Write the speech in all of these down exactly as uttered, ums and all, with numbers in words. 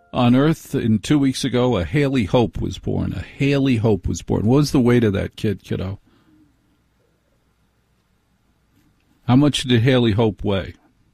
on Earth, in two weeks ago, a Haley Hope was born. A Haley Hope was born. What was the weight of that kid, kiddo? How much did Haley Hope weigh?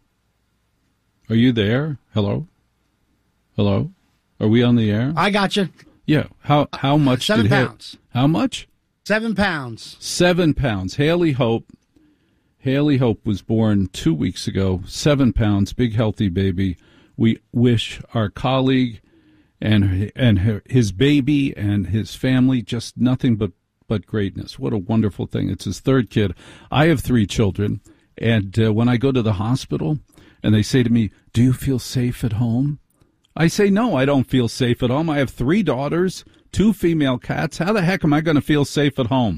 Are you there? Hello? Hello? Are we on the air? I got you. Yeah. How how much Seven did pounds. Ha- how much? Seven pounds. Seven pounds. Haley Hope. Haley Hope was born two weeks ago. Seven pounds. Big, healthy baby. We wish our colleague and and her, his baby and his family just nothing but, but greatness. What a wonderful thing. It's his third kid. I have three children, and uh, when I go to the hospital and they say to me, do you feel safe at home? I say, no, I don't feel safe at home. I have three daughters, two female cats. How the heck am I going to feel safe at home?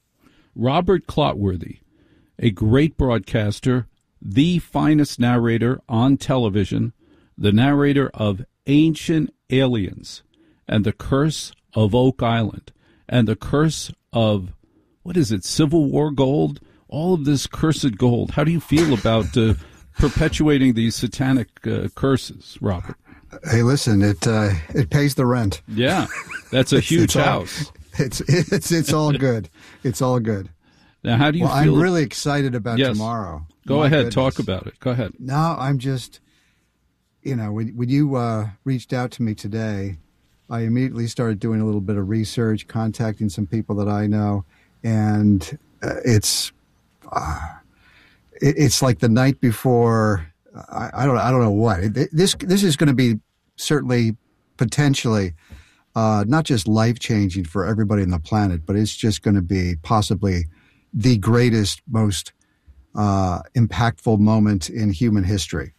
Robert Clotworthy, a great broadcaster, the finest narrator on television, the narrator of Ancient Aliens and the Curse of Oak Island and the Curse of, what is it, Civil War gold? All of this cursed gold. How do you feel about uh, perpetuating these satanic uh, curses, Robert? Hey, listen, it uh, it pays the rent. Yeah, that's a huge it's, it's house. All, it's it's it's all good. It's all good. Now, how do you well, feel? I'm really excited about yes. tomorrow. Go My ahead, goodness. talk about it. Go ahead. No, I'm just, you know, when, when you uh, reached out to me today, I immediately started doing a little bit of research, contacting some people that I know, and uh, it's uh, it, it's like the night before. I, I don't I don't know what this this is going to be. Certainly, potentially, uh, not just life changing for everybody on the planet, but it's just going to be possibly the greatest, most uh, impactful moment in human history.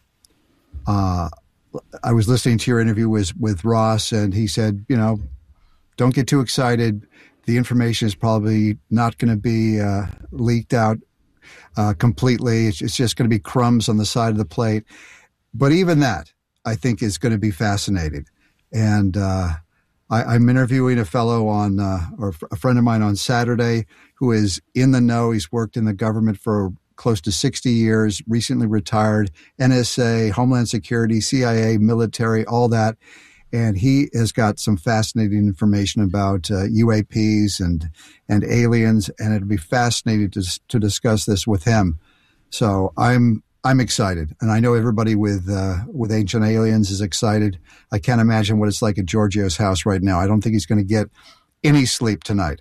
Uh, I was listening to your interview with with Ross, and he said, you know, don't get too excited. The information is probably not going to be uh, leaked out uh, completely. It's, it's just going to be crumbs on the side of the plate. But even that, I think, is going to be fascinating. And uh, I, I'm interviewing a fellow on, uh, or a friend of mine on Saturday who is in the know. He's worked in the government for close to sixty years, recently retired, N S A, Homeland Security, C I A, military, all that. And he has got some fascinating information about uh, U A Ps and and aliens, and it'll be fascinating to to discuss this with him. So I'm I'm excited, and I know everybody with uh, with Ancient Aliens is excited. I can't imagine what it's like at Giorgio's house right now. I don't think he's going to get any sleep tonight.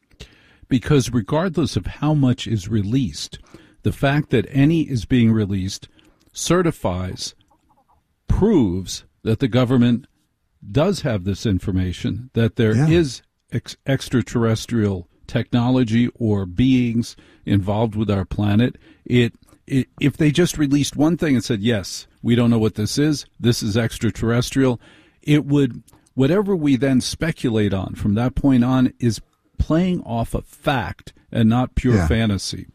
Because regardless of how much is released, the fact that any is being released certifies, proves that the government does have this information, that there yeah. is ex- extraterrestrial technology or beings involved with our planet. It, it if they just released one thing and said, yes, we don't know what this is, this is extraterrestrial, it would, whatever we then speculate on from that point on is playing off a fact and not pure yeah. fantasy.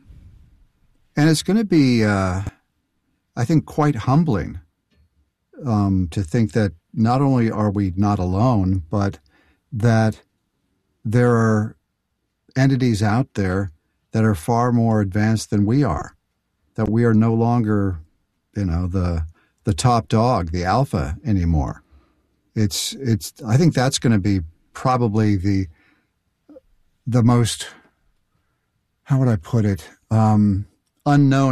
And it's going to be, uh, I think, quite humbling um, to think that not only are we not alone, but that there are entities out there that are far more advanced than we are, that we are no longer, you know, the the top dog, the alpha anymore. It's it's. I think that's going to be probably the the most, how would I put it, um, unknown